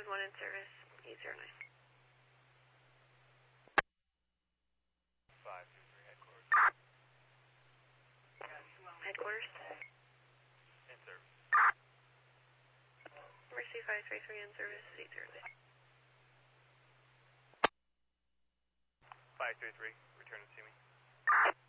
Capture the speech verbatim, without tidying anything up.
seven one in service, eight zero nine. five two three headquarters. Headquarters. In service. Mercy five three three in service, eight zero nine. five three three, return to see me.